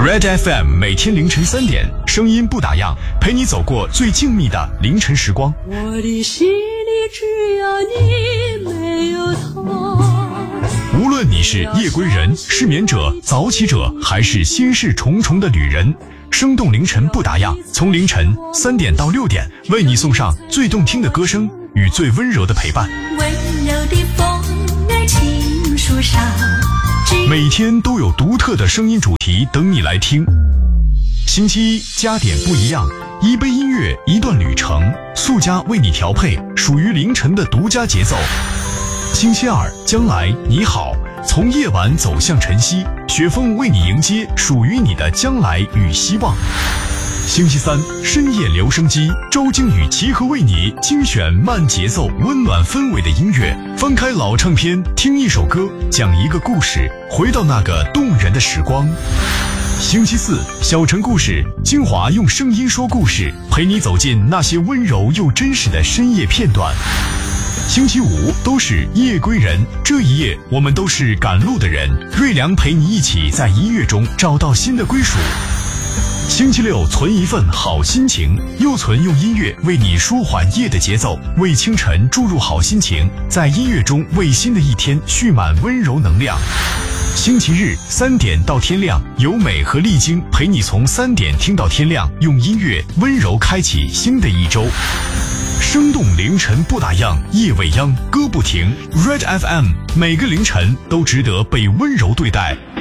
Red FM 每天凌晨3点，声音不打烊，陪你走过最静谧的凌晨时光。 我的心里只有你，没有他。 无论你是夜归人、失眠者、早起者，还是心事重重的旅人，生动凌晨不打烊，从凌晨3点到6点，为你送上最动听的歌声与最温柔的陪伴。 温柔的风儿轻树上， 每天都有独特的声音主题等你来听。星期一加点不一样，一杯音乐，一段旅程，素家为你调配属于凌晨的独家节奏。星期二将来你好，从夜晚走向晨曦，雪峰为你迎接属于你的将来与希望。星期三深夜留声机，周经与齐和为你精选慢节奏温暖氛围的音乐，翻开老唱片，听一首歌，讲一个故事，回到那个动人的时光。星期四小城故事，精华用声音说故事，陪你走进那些温柔又真实的深夜片段。星期五都是夜归人，这一夜我们都是赶路的人，瑞良陪你一起在音乐中找到新的归属。星期六存一份好心情，又存用音乐为你舒缓夜的节奏，为清晨注入好心情，在音乐中为新的一天蓄满温柔能量。星期日3点到天亮，由美和丽晶陪你从3点听到天亮，用音乐温柔开启新的一周。生动凌晨不打烊，夜未央，歌不停。Red FM 每个凌晨都值得被温柔对待。